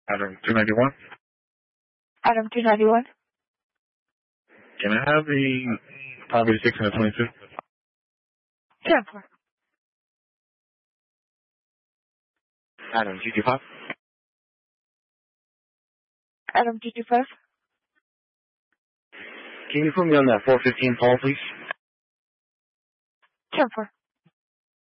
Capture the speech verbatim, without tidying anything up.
Adam two ninety-one. Adam two ninety-one. Can I have the five eighty-six and the twenty-two? ten four. Adam two two five. Adam two two five. Can you put me on that four fifteen call, please? ten four.